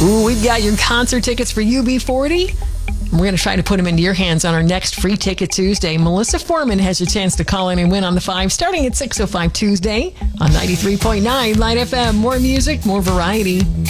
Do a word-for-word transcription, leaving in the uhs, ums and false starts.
Ooh, we've got your concert tickets for U B forty. We're going to try to put them into your hands on our next Free Ticket Tuesday. Melissa Foreman has your chance to call in and win on the five starting at six oh five Tuesday on ninety-three point nine Light F M. More music, more variety.